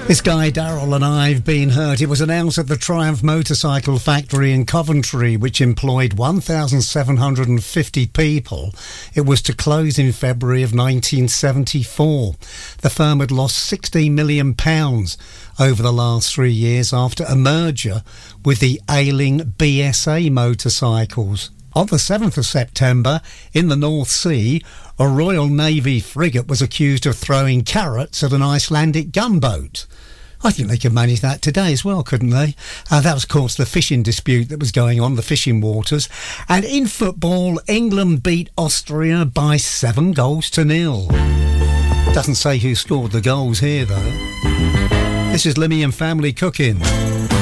This guy Darryl and I have been hurt. It was announced at the Triumph Motorcycle Factory in Coventry, which employed 1,750 people. It was to close in February of 1974. The firm had lost £16 million over the last 3 years after a merger with the ailing BSA motorcycles. On the 7th of September, in the North Sea, a Royal Navy frigate was accused of throwing carrots at an Icelandic gunboat. I think they could manage that today as well, couldn't they? That was, of course, the fishing dispute that was going on, the fishing waters. And in football, England beat Austria by 7-0. Doesn't say who scored the goals here, though. This is Limmy and Family Cooking.